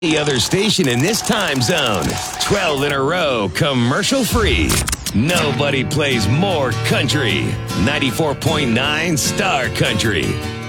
The other station in this time zone. 12 in a row, commercial free. Nobody plays more country. 94.9 Star Country.